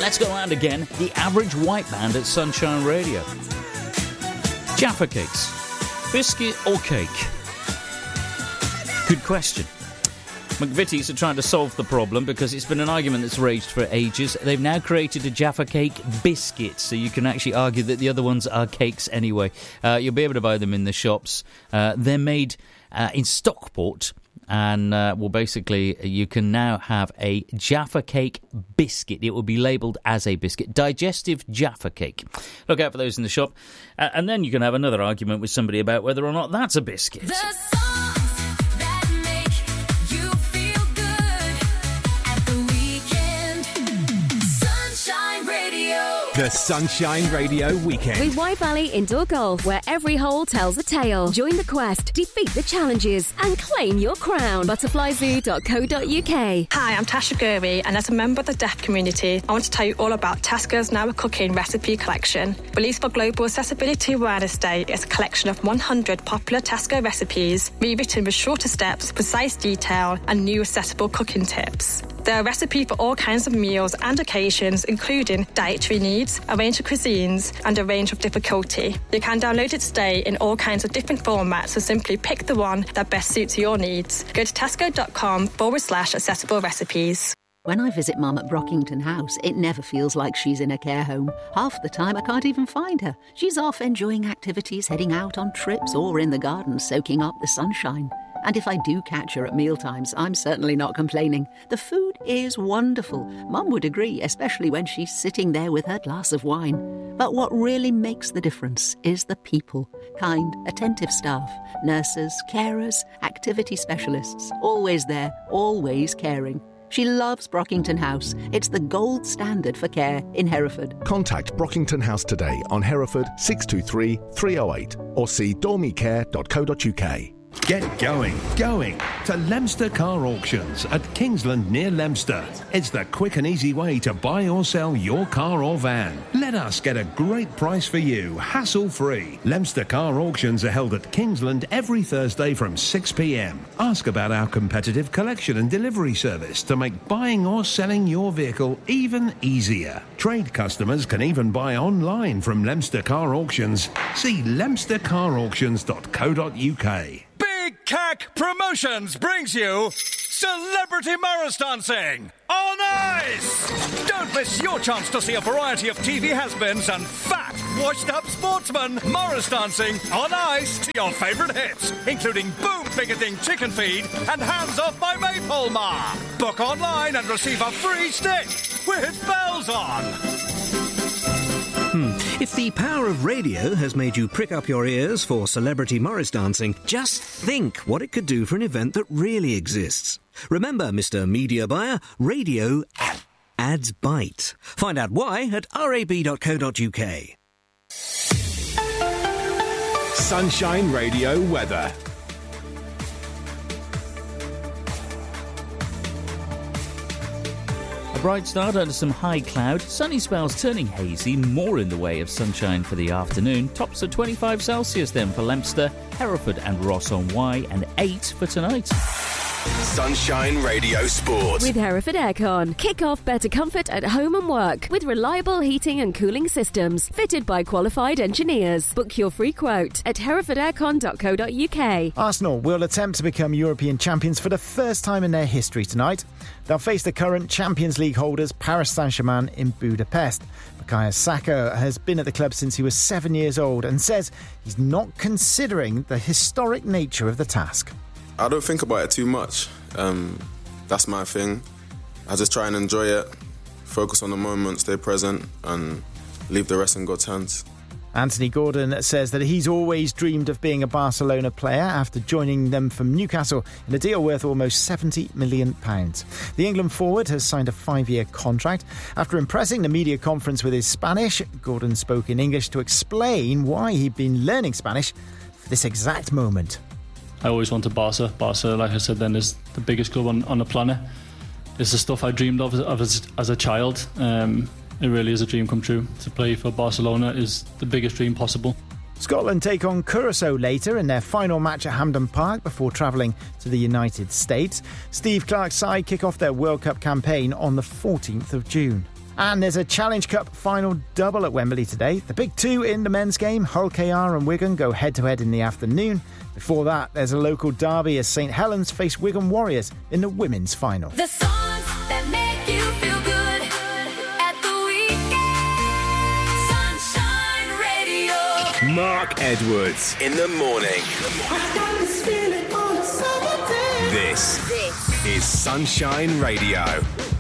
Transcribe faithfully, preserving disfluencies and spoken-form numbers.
Let's go around again. The average white band at Sunshine Radio. Jaffa Cakes. Biscuit or cake? Good question. McVitie's are trying to solve the problem because it's been an argument that's raged for ages. They've now created a Jaffa Cake biscuit, so you can actually argue that the other ones are cakes anyway. Uh, you'll be able to buy them in the shops. Uh, they're made uh, in Stockport, and uh, well, basically, you can now have a Jaffa Cake biscuit. It will be labelled as a biscuit. Digestive Jaffa Cake. Look out for those in the shop. Uh, and then you can have another argument with somebody about whether or not that's a biscuit. The Sunshine Radio Weekend. With White Valley Indoor Golf, where every hole tells a tale. Join the quest, defeat the challenges, and claim your crown. butterfly zoo dot co dot uk. Hi, I'm Tasha Gurry, and as a member of the deaf community, I want to tell you all about Tasca's Now a Cooking recipe collection. Released for Global Accessibility Awareness Day, it's a collection of one hundred popular Tasca recipes, rewritten with shorter steps, precise detail, and new accessible cooking tips. There are recipes for all kinds of meals and occasions, including dietary needs, a range of cuisines, and a range of difficulty. You can download it today in all kinds of different formats, so simply pick the one that best suits your needs. Go to tasco.com forward slash accessible recipes. When I visit Mum at Brockington House, it never feels like she's in a care home. Half the time I can't even find her. She's off enjoying activities, heading out on trips, or in the garden soaking up the sunshine. And if I do catch her at mealtimes, I'm certainly not complaining. The food is wonderful. Mum would agree, especially when she's sitting there with her glass of wine. But what really makes the difference is the people. Kind, attentive staff, nurses, carers, activity specialists. Always there, always caring. She loves Brockington House. It's the gold standard for care in Hereford. Contact Brockington House today on Hereford six two three, three oh eight or see dormicare dot co dot uk. Get going, going to Leominster Car Auctions at Kingsland near Leominster. It's the quick and easy way to buy or sell your car or van. Let us get a great price for you, hassle-free. Leominster Car Auctions are held at Kingsland every Thursday from six p m. Ask about our competitive collection and delivery service to make buying or selling your vehicle even easier. Trade customers can even buy online from Leominster Car Auctions. See leominster car auctions dot co dot uk. Big C A C Promotions brings you Celebrity Morris Dancing on Ice! Don't miss your chance to see a variety of T V has-beens and fat, washed-up sportsmen Morris dancing on ice to your favourite hits, including Boom Picketing Chicken Feed and Hands Off My Maypole Ma. Book online and receive a free stick with bells on. Hmm. If the power of radio has made you prick up your ears for Celebrity Morris Dancing, just think what it could do for an event that really exists. Remember, Mister Media Buyer, radio adds bite. Find out why at rab dot co dot uk. Sunshine Radio weather. Bright start under some high cloud, sunny spells turning hazy, more in the way of sunshine for the afternoon. Tops at twenty-five Celsius then for Leominster, Hereford and Ross on Wye, and eight for tonight. Sunshine Radio Sport. With Hereford Aircon. Kick off better comfort at home and work with reliable heating and cooling systems fitted by qualified engineers. Book your free quote at hereford aircon dot co dot uk. Arsenal will attempt to become European champions for the first time in their history tonight. They'll face the current Champions League holders Paris Saint-Germain in Budapest. Bukayo Saka has been at the club since he was seven years old and says he's not considering the historic nature of the task. I don't think about it too much. Um, that's my thing. I just try and enjoy it, focus on the moment, stay present, and leave the rest in God's hands. Anthony Gordon says that he's always dreamed of being a Barcelona player after joining them from Newcastle in a deal worth almost seventy million pounds. The England forward has signed a five-year contract. After impressing the media conference with his Spanish, Gordon spoke in English to explain why he'd been learning Spanish for this exact moment. I always wanted Barca. Barca, like I said then, is the biggest club on, on the planet. It's the stuff I dreamed of, of as, as a child. Um, it really is a dream come true. To play for Barcelona is the biggest dream possible. Scotland take on Curaçao later in their final match at Hampden Park before travelling to the United States. Steve Clarke's side kick off their World Cup campaign on the fourteenth of June. And there's a Challenge Cup final double at Wembley today. The big two in the men's game, Hull K R and Wigan, go head-to-head in the afternoon. Before that, there's a local derby as St Helens face Wigan Warriors in the women's final. The songs that make you feel good at the weekend. Sunshine Radio. Mark Edwards in the morning. This, this is Sunshine Radio.